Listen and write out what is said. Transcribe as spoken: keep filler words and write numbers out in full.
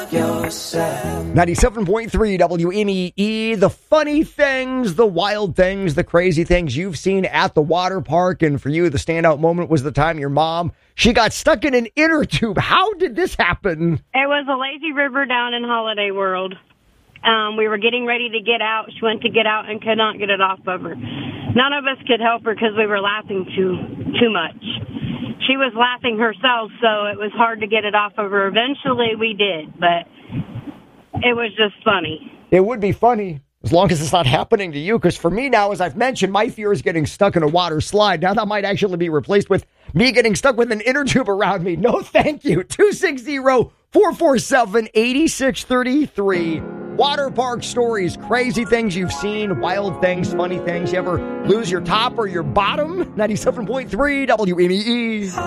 love yourself. ninety-seven point three W N E E, the funny things, the wild things, the crazy things you've seen at the water park. And for you, the standout moment was the time your mom, she got stuck in an inner tube. How did this happen? It was a lazy river down in Holiday World. Um, we were getting ready to get out. She went to get out and could not get it off of her. None of us could help her because we were laughing too too much. She was laughing herself, so it was hard to get it off of her. Eventually, we did, but it was just funny. It would be funny as long as it's not happening to you, because for me now, as I've mentioned, my fear is getting stuck in a water slide. Now that might actually be replaced with me getting stuck with an inner tube around me. No, thank you. two six zero, four four seven, eight six three three. Water park stories, crazy things you've seen, wild things, funny things. You ever lose your top or your bottom? ninety-seven point three W N E E.